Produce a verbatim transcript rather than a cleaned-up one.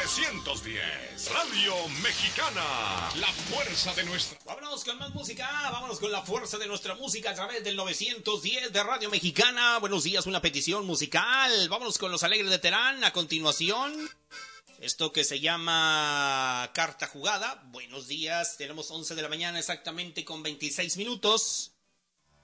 novecientos diez. Radio Mexicana, la fuerza de nuestra... Vámonos con más música, vámonos con la fuerza de nuestra música a través del novecientos diez de Radio Mexicana. Buenos días, una petición musical. Vámonos con Los Alegres de Terán a continuación. Esto que se llama Carta Jugada. Buenos días, tenemos once de la mañana exactamente con veintiséis minutos.